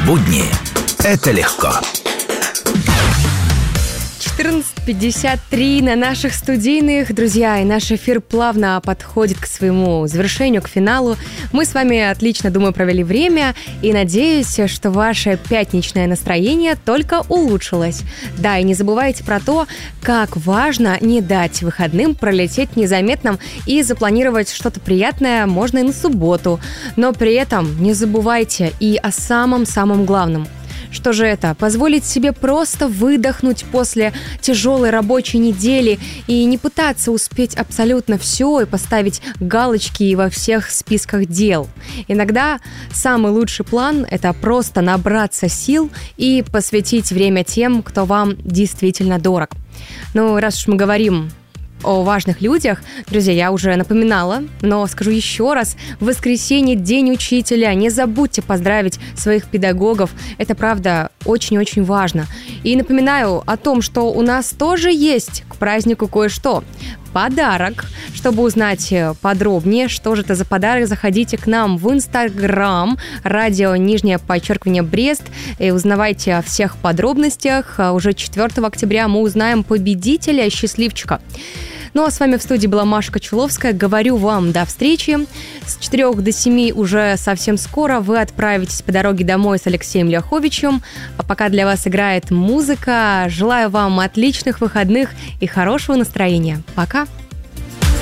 Будни – это легко. 14:53 на наших студийных, друзья, и наш эфир плавно подходит к своему завершению, к финалу. Мы с вами отлично, думаю, провели время, и надеюсь, что ваше пятничное настроение только улучшилось. Да, и не забывайте про то, как важно не дать выходным пролететь незаметно и запланировать что-то приятное можно и на субботу. Но при этом не забывайте и о самом-самом главном. Что же это? Позволить себе просто выдохнуть после тяжелой рабочей недели и не пытаться успеть абсолютно все и поставить галочки во всех списках дел. Иногда самый лучший план – это просто набраться сил и посвятить время тем, кто вам действительно дорог. Ну, раз уж мы говорим о важных людях, друзья, я уже напоминала, но скажу еще раз: в воскресенье День учителя. Не забудьте поздравить своих педагогов. Это, правда, очень-очень важно. И напоминаю о том, что у нас тоже есть к празднику кое-что. Подарок. Чтобы узнать подробнее, что же это за подарок, заходите к нам в Инстаграм _Брест и узнавайте о всех подробностях. Уже 4 октября мы узнаем победителя, счастливчика. Ну а с вами в студии была Маша Кочуловская. Говорю вам до встречи. С 4 до 7 уже совсем скоро вы отправитесь по дороге домой с Алексеем Ляховичем. А пока для вас играет музыка. Желаю вам отличных выходных и хорошего настроения. Пока!